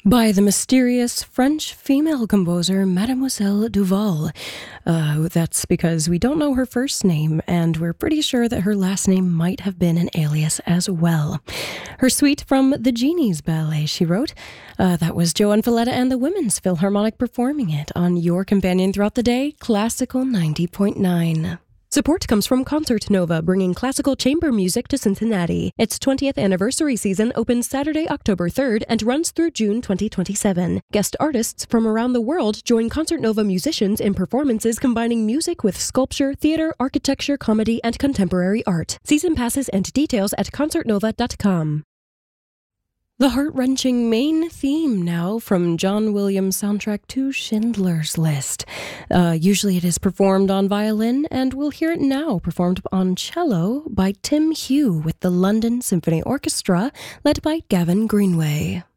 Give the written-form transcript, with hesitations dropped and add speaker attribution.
Speaker 1: by the mysterious French female composer Mademoiselle Duval. That's because we don't know her first name, and we're pretty sure that her last name might have been an alias as well. Her suite from the Genies Ballet, she wrote. That was Joan Falletta and the Women's Philharmonic performing it on your companion throughout the day, Classical 90.9. Support comes from Concert Nova, bringing classical chamber music to Cincinnati. Its 20th anniversary season opens Saturday, October 3rd and runs through June 2027. Guest artists from around the world join Concert Nova musicians in performances combining music with sculpture, theater, architecture, comedy, and contemporary art. Season passes and details at concertnova.com. The heart-wrenching main theme now from John Williams' soundtrack to Schindler's List. Usually it is performed on violin, and we'll hear it now performed on cello by Tim Hugh with the London Symphony Orchestra, led by Gavin Greenway.